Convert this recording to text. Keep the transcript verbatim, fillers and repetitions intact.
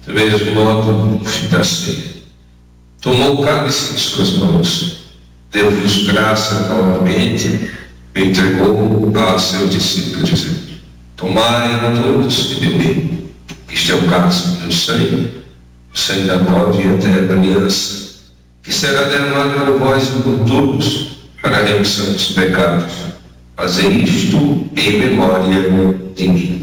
Do mesmo modo, no fim da ceia, tomou o cálice em suas mãos, deu-vos graça novamente, e entregou a seus discípulos, dizendo: tomai todos e bebei. Este é o cálice do meu sangue, o sangue da nova e eterna aliança, que será derramado por vós e por todos, para a remissão dos pecados. Fazei isto em memória de mim.